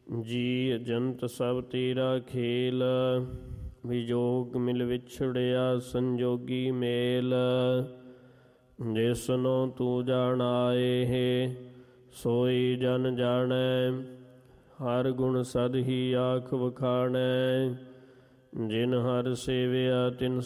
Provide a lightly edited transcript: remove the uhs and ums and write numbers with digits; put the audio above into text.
ਜੀ ਜੰਤ ਸਭ ਤੇਰਾ ਖੇਲ, ਵਿਜੋਗ ਮਿਲ ਵਿਛੜਿਆ ਸੰਜੋਗੀ ਮੇਲ। ਜਿਸਨੂੰ ਤੂੰ ਜਾਣਾਏ ਹੈ ਸੋਈ ਜਨ ਜਾਣੈ, ਹਰ ਗੁਣ ਸਦ ਹੀ ਆਖ ਵਖਾਣੈ। ਜਿਨ ਹਰ ਸੇਵਿਆ ਤਿਨ